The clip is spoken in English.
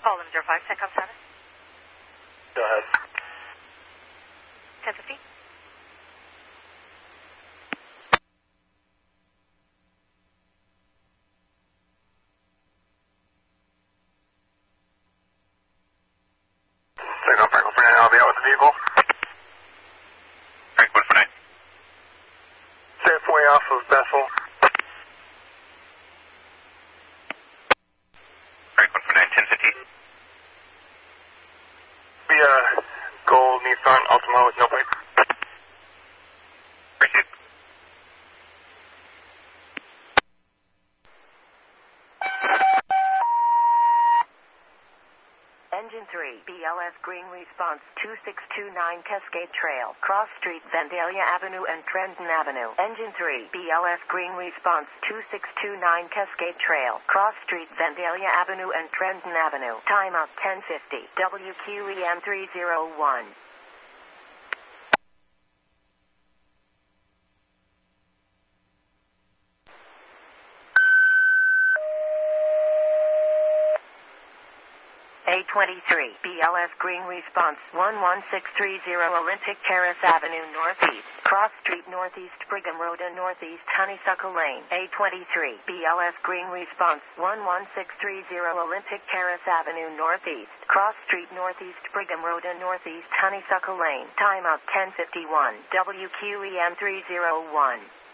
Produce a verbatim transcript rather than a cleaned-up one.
Call them zero five, Centcom status. Go ahead. ten fifty. Centcom Franklin for nine, I'll be out with the vehicle. Franklin for nine. Safeway off of Bethel. Franklin for nine, ten fifty. Be a gold Nissan Altima with no plate. Received. Engine three, B L S Green Response two six two nine Cascade Trail, Cross Street, Vandalia Avenue and Trenton Avenue. Engine three, B L S Green Response two six two nine Cascade Trail, Cross Street, Vandalia Avenue and Trenton Avenue. Timeout ten fifty, W Q E M three zero one. A twenty-three, B L S Green Response one one six three zero Olympic Terrace Avenue Northeast, Cross Street Northeast, Brigham Road and Northeast, Honeysuckle Lane. A twenty-three, B L S Green Response one one six three zero Olympic Terrace Avenue Northeast, Cross Street Northeast, Brigham Road and Northeast, Honeysuckle Lane. Timeout ten fifty-one, W Q E M three zero one.